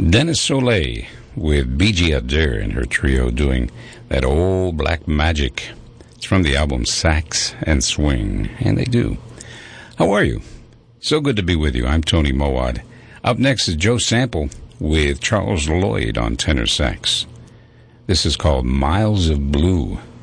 Dennis Soleil with B.G. Adair and her trio doing that old black magic. It's from the album Sax and Swing, and they do. How are you? So good to be with you. I'm Tony Mowat. Up next is Joe Sample with Charles Lloyd on tenor sax. This is called Miles of Blue.